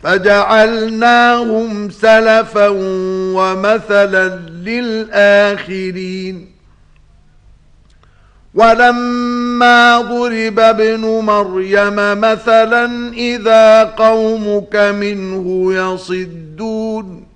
فجعلناهم سلفا ومثلا للآخرين ولما ضرب ابن مريم مثلا إذا قومك منه يصدون